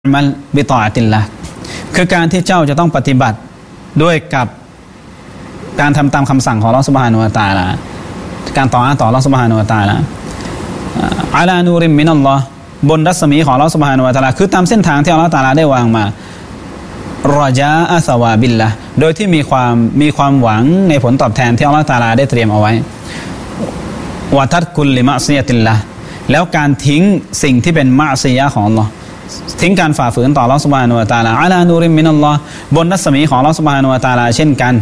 มัลบิตออะติลละคือการที่เจ้าจะต้องปฏิบัติด้วยกับการทำตามคำสั่งของอัลเลาะห์ซุบฮานะฮูวะตะอาลาการต่ออัลเลาะห์ซุบฮานะฮูวะตะอาลาอะลานูริมมินัลลอฮ์บนรัศมีของอัลเลาะห์ซุบฮานะฮูวะตะอาลาคือตามเส้นทางที่อัลเลาะห์ตะอาลาได้วางมารอญาอะซะวาบิลละโดยที่มีความหวังในผลตอบแทนที่อัลเลาะห์ตะอาลาได้เตรียมเอาไว้วะตัดกุลลิมะซิยะติลละแล้วการทิ้งสิ่งที่เป็นมะซิยะห์ของอัลเลาะห์ทิ้งการฝ่าฝืนต่ออัลเลาะห์ซุบฮานะฮูวะตะอาลาอะลานูริมมินัลลอฮ์บนรัศมีของอัลเลาะห์ซุบฮานะฮูวะตะอาลาเช่นกัน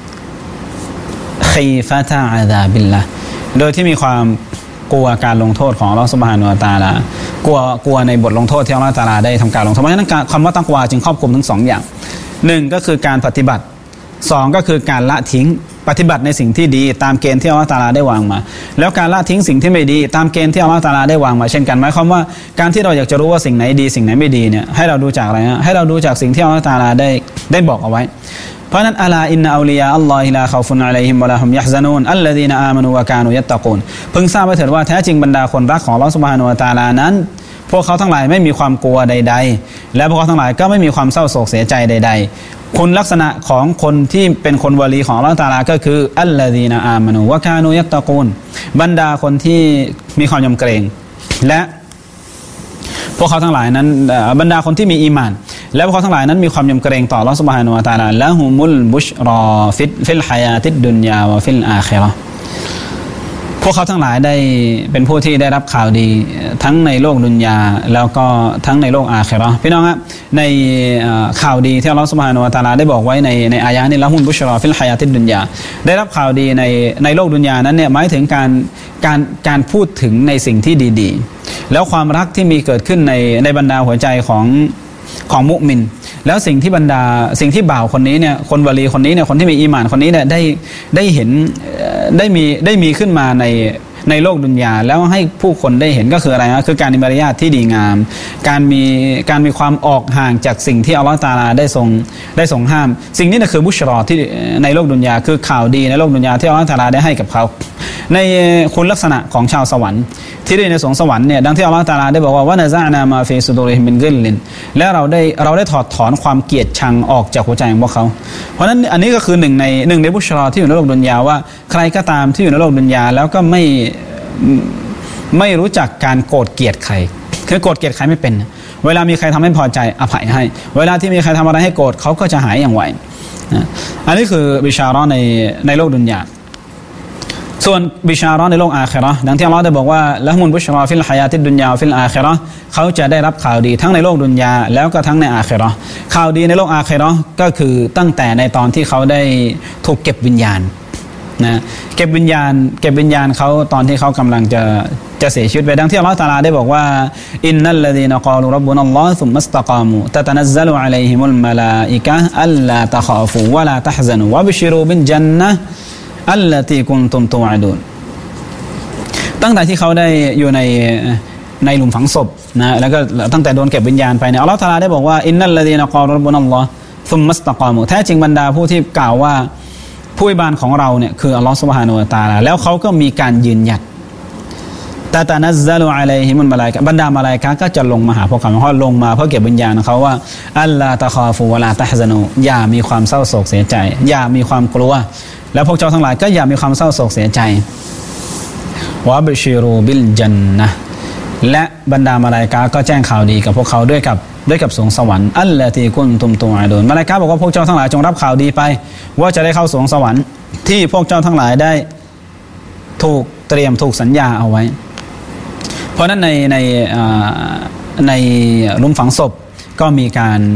คีฟะตะอะซาบิลละโดยที่มีความกลัวการลงโทษของอัลเลาะห์ซุบฮานะฮูวะตะอาลากลัวในบทลงโทษที่อัลเลาะห์ตะอาลาได้ทำการลงโทษเพราะฉะนั้นคำว่าตักวาจึงครอบคลุมทั้งสองอย่างหนึ่งก็คือการปฏิบัติสองก็คือการละทิ้งปฏิบัติในสิ่งที่ดีตามเกณฑ์ที่อัลเลาะห์ตะอาลาได้วางมาแล้วการละทิ้งสิ่งที่ไม่ดีตามเกณฑ์ที่อัลเลาะห์ตะอาลาได้วางมาเช่นกันหมายความว่าการที่เราอยากจะรู้ว่าสิ่งไหนดีสิ่งไหนไม่ดีเนี่ยให้เราดูจากอะไรฮะให้เราดูจากสิ่งที่อัลเลาะห์ตะอาลาได้บอกเอาไว้เพราะนั้นอะลาอินนะอัลลียาอัลลอฮิลาคอฟุนอะลัยฮิมวะลาฮุมยะฮซะนูนอัลลซีนะอามานูวะกานูยัตตะกูนพึงทราบไว้เถิดว่าแท้จริงบรรดาคนรักของอัลเลาะห์ซุบฮานะฮูวะตะอาลานั้นพวกเขาทั้งหลายไม่มีความกลัวใดๆและพวกเขาทั้งหลายก็ไม่มีความเศร้าโศกเสียใจใดๆคุณลักษณะของคนที่เป็นคนวะลีของอัลเลาะห์ตะอาลาก็คืออัลลซีนะอามานูวะกานูยัตตะกูนบรรดาคนที่มีความยำเกรงและพวกเขาทั้งหลายนั้นบรรดาคนที่มีอีหม่านและพวกเขาทั้งหลายนั้นมีความยำเกรงต่ออัลเลาะห์ซุบฮานะฮูวะตะอาลาละฮุมุลบุชรอฟิลฮายาติดดุนยาวะฟิลอาคิเราะห์พวกเขาทั้งหลายได้เป็นผู้ที่ได้รับข่าวดีทั้งในโลกดุนยาแล้วก็ทั้งในโลกอาคิเราะห์พี่น้องครับในข่าวดีที่อัลเลาะห์ซุบฮานะฮูวะตะอาลาได้บอกไว้ในอายะห์นี้ละฮุลบุชรอฟิลฮายาติดดุนยาได้รับข่าวดีในโลกดุนยานั้นเนี่ยหมายถึงการพูดถึงในสิ่งที่ดีๆแล้วความรักที่มีเกิดขึ้นในบรรดาหัวใจของมุมินแล้วสิ่งที่บ่าวคนนี้เนี่ยคนวะลีคนนี้เนี่ยคนที่มีอีหม่านคนนี้เนี่ยได้เห็นได้มีขึ้นมาในโลกดุนยาแล้วให้ผู้คนได้เห็นก็คืออะไรนะคือการมีมารยาทที่ดีงามการมีความออกห่างจากสิ่งที่อัลเลาะห์ตะอาลาได้ทรงห้ามสิ่งนี้นะคือบุชรอที่ในโลกดุนยาคือข่าวดีในโลกดุนยาที่อัลเลาะห์ตะอาลาได้ให้กับเขาในคุณลักษณะของชาวสวรรค์ที่ได้ในสวงสวรรค์เนี่ยดังที่อัลเลาะห์ตะอาลาได้บอกว่าวะนะซะอ์นามาฟีซุดูริฮิมมินกิลลินและเราได้ถอดถอนความเกลียดชังออกจากหัวใจของพวกเขาเพราะฉะนั้นอันนี้ก็คือหนึ่งในบุชรอที่อยู่ในโลกดุนยาว่าใครก็ตามที่อยู่ในโลกดุนยาแล้วก็ไม่รู้จักการโกรธเกลียดใครคือโกรธเกลียดใครไม่เป็นเวลามีใครทำให้พอใจอภัยให้เวลาที่มีใครทำอะไรให้โกรธเขาก็จะหายอย่างไวอันนี้คือบิชาเราะห์ในโลกดุนยาส่วนบิชาเราะห์ในโลกอาคิเราะห์ดังที่อัลเลาะห์ได้บอกว่าละฮุมุลบุชรอฟิลฮายาติดดุนยาฟิลอาคิเราะห์เขาจะได้รับข่าวดีทั้งในโลกดุนยาแล้วก็ทั้งในอาคิเราะห์ข่าวดีในโลกอาคิเราะห์ก็คือตั้งแต่ในตอนที่เขาได้ถูกเก็บวิญญาณนะเก็บวิญญาณเขาตอนที่เขากำลังจะเสียชีวิตไปดังที่อัลเลาะห์ตะอาลาได้บอกว่าอินนัลลซีนะกาลูร็อบบุนัลลอฮ์ซุมมัสตะกามูตะตะนัซซะลุอะลัยฮิมุลมะลาอิกะฮ์อัลลาตะคาฟูวะลาตะฮซันูวะบิชิรูบิลญันนะฮ์อัลลตีกุนตุมตุอะดูนตั้งแต่ที่เขาได้อยู่ในหลุมฝังศพนะแล้วก็ตั้งแต่โดนเก็บวิญญาณไปเนี่ยอัลเลาะห์ตะอาลาได้บอกว่าอินนัลลซีนะกาลูร็อบบุนัลลอฮ์ซุมมัสตะกามูแท้จริงบรรดาผู้ที่กล่าวว่าผู้อิบานของเราเนี่ยคืออัลเลาะห์ซุบฮานะฮูวะตะอาลาแล้วเขาก็มีการยืนหยัดตะตะนัซซะลุอะลัยฮิมุลมะลาอิกะฮ์บรรดามะลาอิกะฮ์ก็จะลงมาหาพวกเขาเพราะลงมาเพื่อเก็บวิญญาณของเขาว่าอัลลาตะคาฟูวะลาตะฮซะนูอย่ามีความเศร้าโศกเสียใจอย่ามีความกลัวแล้วพวกเจ้าทั้งหลายก็อย่ามีความเศร้าโศกเสียใจวะบิชิรูบิลญันนะห์และบรรดามะลาอิกะฮ์ก็แจ้งข่าวดีกับพวกเขาด้วยกับสวงสวรรค์อัลลตีกุนตุมตุอะดูนมะลาอิกะฮ์บอกว่าพวกเจ้าทั้งหลายจงรับข่าวดีไปว่าจะได้เข้าสวงสวรรค์ที่พวกเจ้าทั้งหลายได้ถูกเตรียมถูกสัญญาเอาไว้เพราะนั้นในหลุมฝังศพก็มี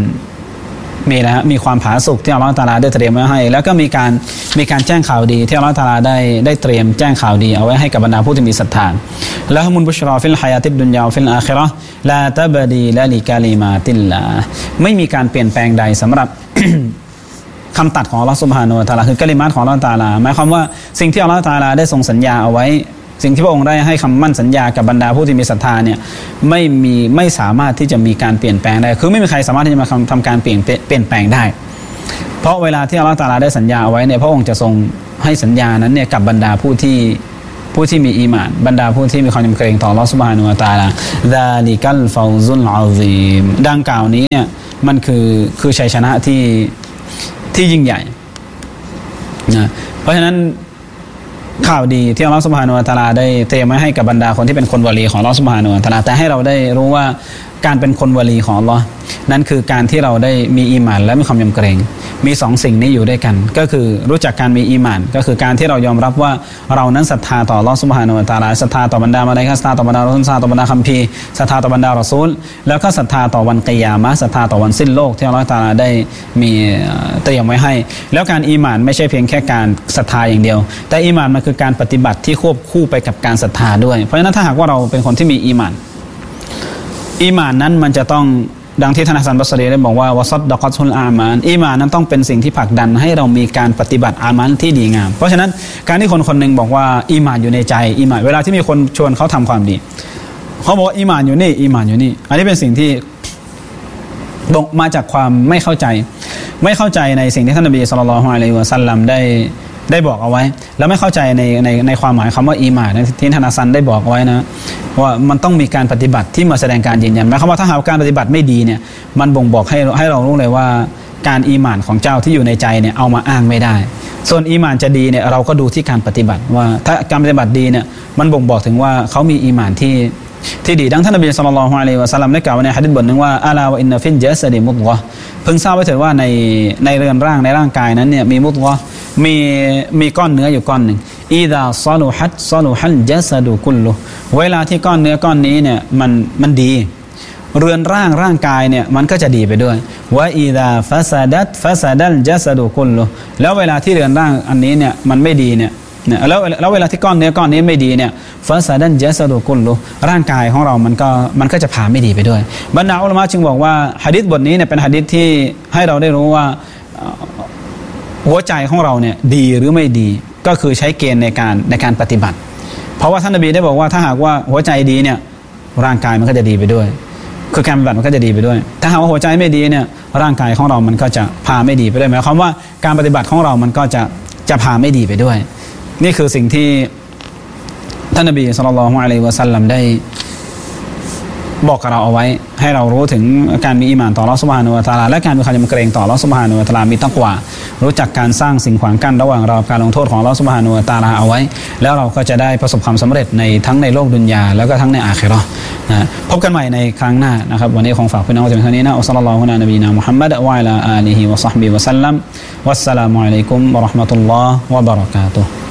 ความผาสุกที่อัลเลาะห์ตะอาลาได้เตรียมไว้ให้แล้วก็มีการแจ้งข่าวดีที่อัลเลาะห์ตะอาลาได้เตรียมแจ้งข่าวดีเอาไว้ให้กับบรรดาผู้ที่มีศรัทธาละฮุมุลบุชรอฟิลฮายาติดดุนยาฟิลอาคิเราะห์ลาตะบดีละลิกะลิมาติลลาห์ไม่มีการเปลี่ยนแปลงใดสำหรับ คำตัดของอัลเลาะห์ซุบฮานะฮูวะตะอาลาคือกะลิมาตของอัลเลาะห์ตะอาลาหมายความว่าสิ่งที่อัลเลาะห์ตะอาลาได้ทรงสัญญาเอาไว้สิ่งที่พระองค์ได้ให้คำมั่นสัญญากับบรรดาผู้ที่มีศรัทธาเนี่ยไม่สามารถที่จะมีการเปลี่ยนแปลงได้คือไม่มีใครสามารถที่จะมาทำการเปลี่ยนแปลงได้เพราะเวลาที่อัลเลาะห์ตะอาลาได้สัญญาเอาไว้เนี่ยพระองค์จะทรงให้สัญญานั้นเนี่ยกับบรรดาผู้ที่ผู้ที่มีอีหม่านบรรดาผู้ที่มีความยำเกรงต่ออัลเลาะห์ซุบฮานะฮูวะตะอาลาซาลิกัลฟาวซุลอาซีมดังกล่าวนี้เนี่ยมันคือชัยชนะที่ยิ่งใหญ่นะเพราะฉะนั้นข่าวดีที่อัลเลาะห์ซุบฮานะฮูวะตะอาลาได้เตรียมไว้ให้กับบรรดาคนที่เป็นคนวะลีของอัลเลาะห์ซุบฮานะฮูวะตะอาลาแต่ให้เราได้รู้ว่าการเป็นคนวะลีของอัลเลาะห์นั่นคือการที่เราได้มีอีหม่านและมีความยำเกรงมีสองสิ่งนี้อยู่ด้วยกันก็คือรู้จักการมีอีหม่านก็คือการที่เรายอมรับว่าเรานั้นศรัทธาต่ออัลเลาะห์ซุบฮานะฮูวะตะอาลาศรัทธาต่อบรรดามะลาอิกะฮ์ศรัทธาต่อบรรดารอซูลศรัทธาต่อบรรดาคัมภีร์ศรัทธาต่อบรรดารอซูลแล้วก็ศรัทธาต่อวันกิยามะฮ์ศรัทธาต่อวันสิ้นโลกที่อัลเลาะห์ตะอาลาได้มีเตรียมไว้ให้แล้วการอีหม่านไม่ใช่เพียงแค่การศรัทธาอย่างเดียวแต่อีหม่านมันคือการปฏิบัติที่ควบคู่ไปกับการศรัทธาด้วยเพราะฉะนั้นถ้าหากว่าเราเป็นคนที่มีอีหม่านนั้นมันจะต้องดังที่ท่านฮัสซัน บัศรีได้บอกว่าวะซัดดะกอตุลอามาลอีหม่านนั้นต้องเป็นสิ่งที่ผลักดันให้เรามีการปฏิบัติอามัลที่ดีงามเพราะฉะนั้นการที่คนหนึ่งบอกว่าอีหม่านอยู่ในใจอีหม่านเวลาที่มีคนชวนเขาทำความดีเขาบอกอีหม่านอยู่นี่อีหม่านอยู่นี่อันนี้เป็นสิ่งที่มาจากความไม่เข้าใจในสิ่งที่ท่านนบีศ็อลลัลลอฮุอะลัยฮิวะซัลลัมได้บอกเอาไว้แล้วไม่เข้าใจในความหมายคำว่าอีหม่านที่ท่านฮัสซันได้บอกเอาไว้นะว่ามันต้องมีการปฏิบัติที่มาแสดงการยืนยันหมายความว่าถ้าหากการปฏิบัติไม่ดีเนี่ยมันบ่งบอกให้เรารู้เลยว่าการอีหม่านของเจ้าที่อยู่ในใจเนี่ยเอามาอ้างไม่ได้ส่วนอีหม่านจะดีเนี่ยเราก็ดูที่การปฏิบัติว่าถ้าการปฏิบัติดีเนี่ยมันบ่งบอกถึงว่าเขามีอีหม่านที่ดีดังท่านนบีศ็อลลัลลอฮุอะลัยฮิวะซัลลัมได้กล่าวในหะดีษบทนึงว่าอะลาวะอินนะฟิลญัสดิมุฎฆะห์เพิ่งทราบไว้เถิดว่าในเรือนร่างในร่างกายนั้นเนี่ยมีมุฎฆะห์มีก้อนเนื้ออยู่ก้อนหนึ่งอิซาซอลุฮัตซอลุฮัลญัสดุกุลลุเวลาที่ก้อนเนื้อก้อนนี้เนี่ยมันดีเรือนร่างกายเนี่ยมันก็จะดีไปด้วยวะอิซาฟะซะดัลญัสดุกุลลุแล้วเวลาที่เรือนร่างอันนี้เนี่ยมันไม่ดีเนี่ยแล้วเวลาที่ก้อนเนื้อก้อนนี้ไม่ดีเนี่ยฟาซาดันญัสดุกุลลุร่างกายของเรามันก็จะพาไม่ดีไปด้วยบรรดาอุลามะจึงบอกว่าหะดีษบทนี้เนี่ยเป็นหะดีษที่ให้เราได้รู้ว่าหัวใจของเราเนี่ยดีหรือไม่ดีก็คือใช้เกณฑ์ในการปฏิบัติเพราะว่าท่านนบีได้บอกว่าถ้าหากว่าหัวใจดีเนี่ยร่างกายมันก็จะดีไปด้วยคือการปฏิบัติมันก็จะดีไปด้วยถ้าหากว่าหัวใจไม่ดีเนี่ยร่างกายของเรามันก็จะพาไม่ดีไปด้วยหมายความว่าการปฏิบัติของเรามันก็จะพาไม่ดีไปด้วยนี่คือสิ่งที่ท่านนบีศ็อลลัลลอฮุอะลัยฮิวะซัลลัมได้บอกกับเราเอาไว้ให้เรารู้ถึงการมีอีหม่านต่ออัลเลาะห์ซุบฮานะฮูวะตะอาลาและการมีความยำเกรงต่ออัลเลาะห์ซุบฮานะฮูวะตะอาลามีตักวารู้จักการสร้างสิ่งขวางกั้นระหว่างเรากับการลงโทษของอัลเลาะห์ซุบฮานะฮูวะตะอาลาเอาไว้แล้วเราก็จะได้ประสบความสำเร็จทั้งในโลกดุนยาแล้วก็ทั้งในอาคิเราะห์นะพบกันใหม่ในครั้งหน้านะครับวันนี้คงฝากพี่น้องไว้เพียงเท่านี้นะอัสศอลัลลอฮุอะลานบีนามุฮัมมัดวะอะลาอาลิฮิวะศอฮบิฮิวะซัลลัมวัสสลามุอะลัยกุมวะเราะห์มะตุลลอฮ์วะบะเราะกาตุฮ์